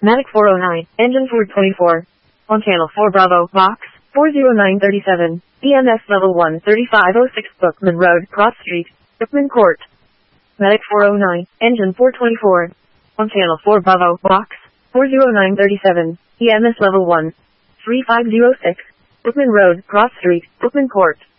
Matic 409, engine Ford 24. On channel 4 Bravo, box 40937, EMS level 1 3506 Bookman Road, Cross Street, Bookman Court. Matic 409, engine 424. On channel 4 Bravo, box 40937, EMS level 1 3506, Bookman Road, Cross Street, Bookman Court.